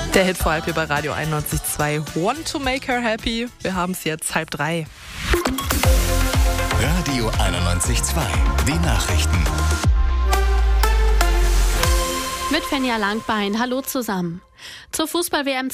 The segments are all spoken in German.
Der Hit vor halb hier bei Radio 91.2. Want to make her happy. Wir haben es jetzt 2:30. Radio 91.2. Die Nachrichten. Mit Fenja Langbein. Hallo zusammen. Zur Fußball-WM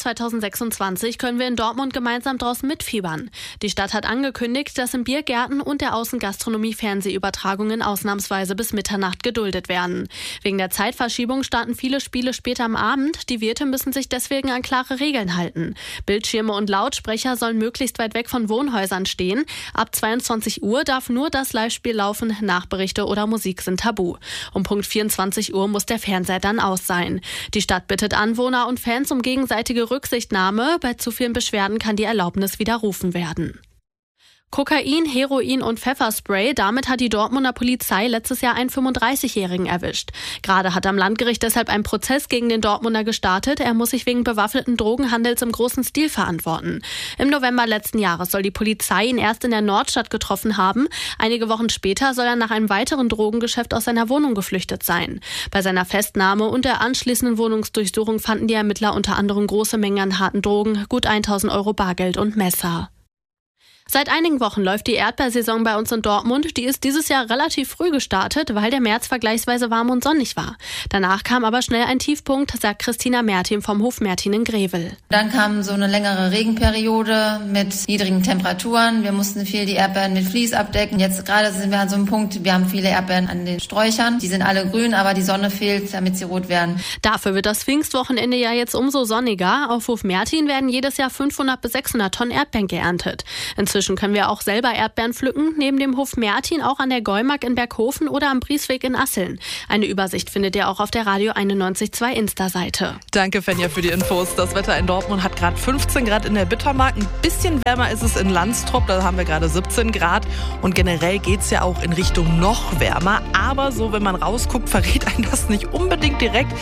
2026 können wir in Dortmund gemeinsam draußen mitfiebern. Die Stadt hat angekündigt, dass in Biergärten und der Außengastronomie Fernsehübertragungen ausnahmsweise bis Mitternacht geduldet werden. Wegen der Zeitverschiebung starten viele Spiele später am Abend. Die Wirte müssen sich deswegen an klare Regeln halten. Bildschirme und Lautsprecher sollen möglichst weit weg von Wohnhäusern stehen. Ab 22 Uhr darf nur das Live-Spiel laufen. Nachberichte oder Musik sind tabu. Um Punkt 24 Uhr muss der Fernseher dann aus sein. Die Stadt bittet Anwohner und Fans um gegenseitige Rücksichtnahme. Bei zu vielen Beschwerden kann die Erlaubnis widerrufen werden. Kokain, Heroin und Pfefferspray, damit hat die Dortmunder Polizei letztes Jahr einen 35-Jährigen erwischt. Gerade hat am Landgericht deshalb ein Prozess gegen den Dortmunder gestartet. Er muss sich wegen bewaffneten Drogenhandels im großen Stil verantworten. Im November letzten Jahres soll die Polizei ihn erst in der Nordstadt getroffen haben. Einige Wochen später soll er nach einem weiteren Drogengeschäft aus seiner Wohnung geflüchtet sein. Bei seiner Festnahme und der anschließenden Wohnungsdurchsuchung fanden die Ermittler unter anderem große Mengen an harten Drogen, gut 1.000 Euro Bargeld und Messer. Seit einigen Wochen läuft die Erdbeersaison bei uns in Dortmund. Die ist dieses Jahr relativ früh gestartet, weil der März vergleichsweise warm und sonnig war. Danach kam aber schnell ein Tiefpunkt, sagt Christina Mertin vom Hof Mertin in Grevel. Dann kam so eine längere Regenperiode mit niedrigen Temperaturen. Wir mussten viel die Erdbeeren mit Vlies abdecken. Jetzt gerade sind wir an so einem Punkt, wir haben viele Erdbeeren an den Sträuchern. Die sind alle grün, aber die Sonne fehlt, damit sie rot werden. Dafür wird das Pfingstwochenende ja jetzt umso sonniger. Auf Hof Mertin werden jedes Jahr 500 bis 600 Tonnen Erdbeeren geerntet. Inzwischen können wir auch selber Erdbeeren pflücken, neben dem Hof Mertin auch an der Gäumark in Berghofen oder am Briesweg in Asseln. Eine Übersicht findet ihr auch auf der Radio 91.2 Insta-Seite. Danke, Fenja, für die Infos. Das Wetter in Dortmund hat gerade 15 Grad in der Bittermark. Ein bisschen wärmer ist es in Landstrup, da haben wir gerade 17 Grad. Und generell geht es ja auch in Richtung noch wärmer. Aber so, wenn man rausguckt, verrät einen das nicht unbedingt direkt.